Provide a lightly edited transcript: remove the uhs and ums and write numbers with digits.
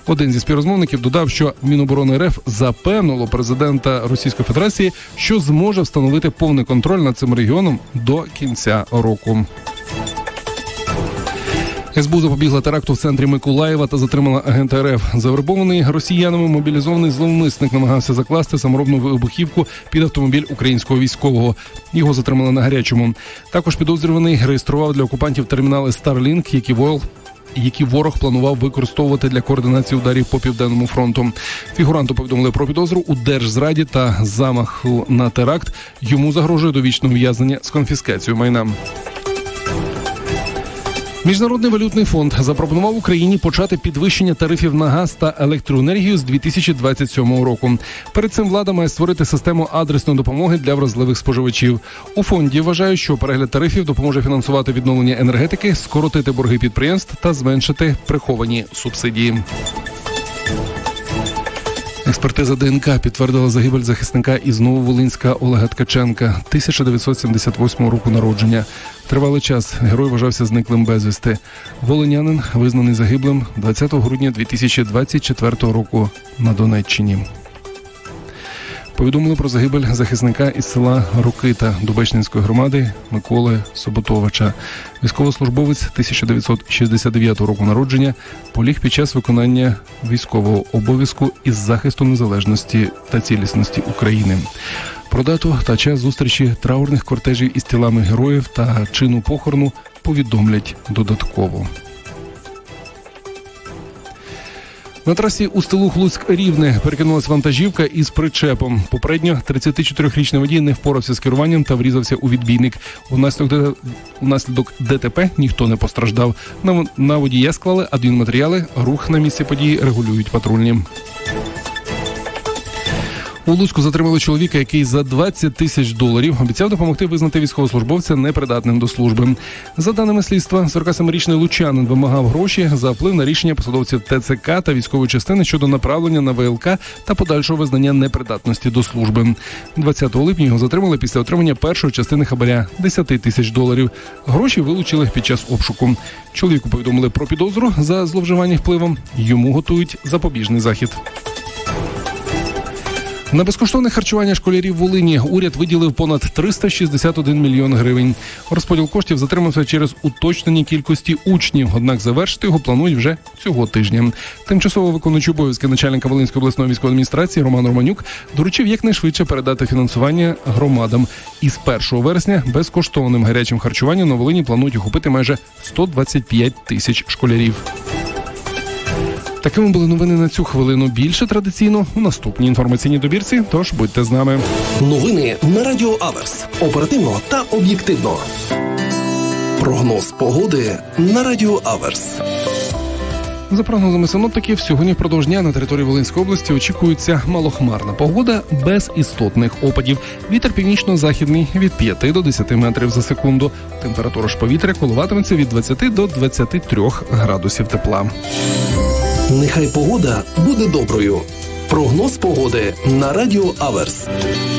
Один зі співрозмовників додав, що Міноборони РФ запевнило президента Російської Федерації, що зможе встановити повний контроль над цим регіоном до кінця року. СБУ запобігла теракту в центрі Миколаєва та затримала агента РФ. Завербований росіянами мобілізований зловмисник намагався закласти саморобну вибухівку під автомобіль українського військового. Його затримали на гарячому. Також підозрюваний реєстрував для окупантів термінали Starlink, які ворог планував використовувати для координації ударів по Південному фронту. Фігуранту повідомили про підозру у держзраді та замаху на теракт. Йому загрожує довічне ув'язнення з конфіскацією майна. Міжнародний валютний фонд запропонував Україні почати підвищення тарифів на газ та електроенергію з 2027 року. Перед цим влада має створити систему адресної допомоги для вразливих споживачів. У фонді вважають, що перегляд тарифів допоможе фінансувати відновлення енергетики, скоротити борги підприємств та зменшити приховані субсидії. Експертиза ДНК підтвердила загибель захисника із Нововолинська Олега Ткаченка, 1978 року народження. Тривалий час герой вважався зниклим безвісти. Волинянин визнаний загиблим 20 грудня 2024 року на Донеччині. Повідомили про загибель захисника із села Рокита Дубечнинської громади Миколи Соботовича. Військовослужбовець 1969 року народження поліг під час виконання військового обов'язку із захисту незалежності та цілісності України. Про дату та час зустрічі траурних кортежів із тілами героїв та чину похорону повідомлять додатково. На трасі Устилуг-Луцьк-Рівне перекинулась вантажівка із причепом. Попередньо 34-річний водій не впорався з керуванням та врізався у відбійник. Унаслідок ДТП ніхто не постраждав. На водія склали адмінматеріали, рух на місці події регулюють патрульні. У Луцьку затримали чоловіка, який за $20 000 обіцяв допомогти визнати військовослужбовця непридатним до служби. За даними слідства, 47-річний лучанин вимагав гроші за вплив на рішення посадовців ТЦК та військової частини щодо направлення на ВЛК та подальшого визнання непридатності до служби. 20 липня його затримали після отримання першої частини хабаря – $10 000. Гроші вилучили під час обшуку. Чоловіку повідомили про підозру за зловживання впливом. Йому готують запобіжний захід. На безкоштовне харчування школярів Волині уряд виділив понад 361 мільйон гривень. Розподіл коштів затримався через уточнення кількості учнів, однак завершити його планують вже цього тижня. Тимчасово виконуючий обов'язки начальника Волинської обласної військової адміністрації Роман Романюк доручив якнайшвидше передати фінансування громадам. Із 1 вересня безкоштовним гарячим харчуванням на Волині планують охопити майже 125 тисяч школярів. Такими були новини на цю хвилину. Більше традиційно у наступній інформаційній добірці, тож будьте з нами. Новини на Радіо Аверс. Оперативно та об'єктивно. Прогноз погоди на Радіо Аверс. За прогнозами синоптиків, сьогодні впродовж дня на території Волинської області очікується малохмарна погода без істотних опадів. Вітер північно-західний від 5 до 10 метрів за секунду. Температура ж повітря коливатиметься від 20 до 23 градусів тепла. Нехай погода буде доброю. Прогноз погоди на Радіо Аверс.